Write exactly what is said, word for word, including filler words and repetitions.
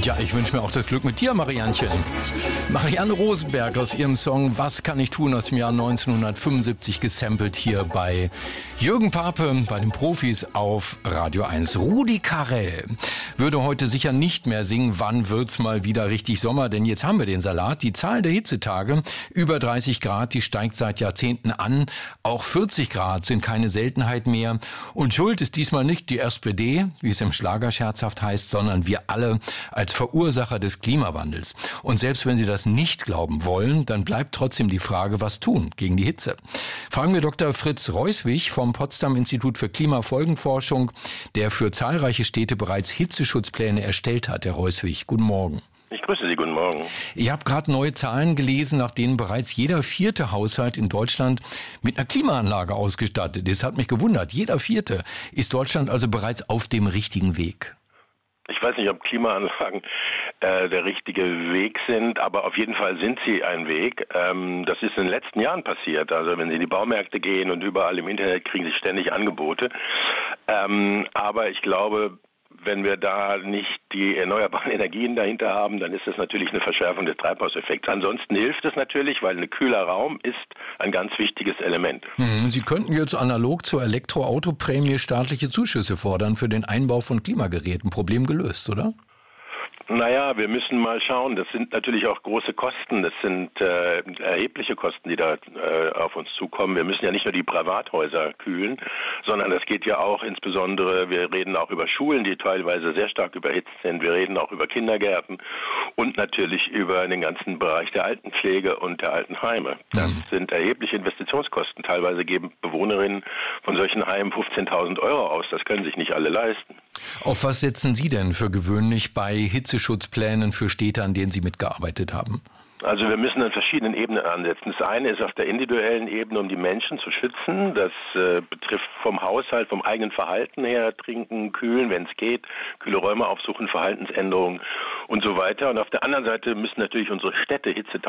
Ja, ich wünsche mir auch das Glück mit dir, Mariannchen. Marianne Rosenberg aus ihrem Song Was kann ich tun aus dem Jahr neunzehnhundertfünfundsiebzig gesampelt hier bei Jürgen Pape, bei den Profis auf Radio eins. Rudi Carrell würde heute sicher nicht mehr singen, wann wird's mal wieder richtig Sommer, denn jetzt haben wir den Salat. Die Zahl der Hitzetage, über dreißig Grad, die steigt seit Jahrzehnten an. Auch vierzig Grad sind keine Seltenheit mehr. Und schuld ist diesmal nicht die S P D, wie es im Schlager scherzhaft heißt, sondern wir alle als Verursacher des Klimawandels. Und selbst wenn Sie das nicht glauben wollen, dann bleibt trotzdem die Frage, was tun gegen die Hitze. Fragen wir Doktor Fritz Reuswig vom Potsdam Institut für Klimafolgenforschung, der für zahlreiche Städte bereits Hitzeschutzpläne erstellt hat. Herr Reuswig, guten Morgen. Ich grüße Sie, guten Morgen. Ich habe gerade neue Zahlen gelesen, nach denen bereits jeder vierte Haushalt in Deutschland mit einer Klimaanlage ausgestattet ist. Das hat mich gewundert. Jeder vierte. Ist Deutschland also bereits auf dem richtigen Weg? Ich weiß nicht, ob Klimaanlagen äh, der richtige Weg sind, aber auf jeden Fall sind sie ein Weg. Ähm, das ist in den letzten Jahren passiert. Also wenn Sie in die Baumärkte gehen und überall im Internet kriegen Sie ständig Angebote. Ähm, aber ich glaube, wenn wir da nicht die erneuerbaren Energien dahinter haben, dann ist das natürlich eine Verschärfung des Treibhauseffekts. Ansonsten hilft es natürlich, weil ein kühler Raum ist ein ganz wichtiges Element. Sie könnten jetzt analog zur Elektroautoprämie staatliche Zuschüsse fordern für den Einbau von Klimageräten. Problem gelöst, oder? Naja, wir müssen mal schauen. Das sind natürlich auch große Kosten. Das sind äh, erhebliche Kosten, die da äh, auf uns zukommen. Wir müssen ja nicht nur die Privathäuser kühlen, sondern das geht ja auch insbesondere, wir reden auch über Schulen, die teilweise sehr stark überhitzt sind. Wir reden auch über Kindergärten und natürlich über den ganzen Bereich der Altenpflege und der Altenheime. Das mhm. sind erhebliche Investitionskosten. Teilweise geben Bewohnerinnen von solchen Heimen fünfzehntausend Euro aus. Das können sich nicht alle leisten. Auf was setzen Sie denn für gewöhnlich bei Hitzeschutzplänen für Städte, an denen Sie mitgearbeitet haben? Also wir müssen an verschiedenen Ebenen ansetzen. Das eine ist auf der individuellen Ebene, um die Menschen zu schützen. Das äh, betrifft vom Haushalt, vom eigenen Verhalten her, trinken, kühlen, wenn es geht, kühle Räume aufsuchen, Verhaltensänderungen und so weiter. Und auf der anderen Seite müssen natürlich unsere Städte Hitze